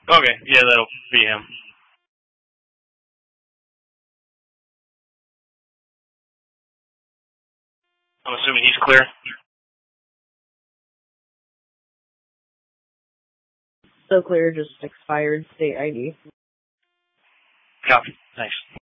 Okay, yeah, that'll be him. I'm assuming he's clear. So clear, just expired state ID. Copy. Thanks.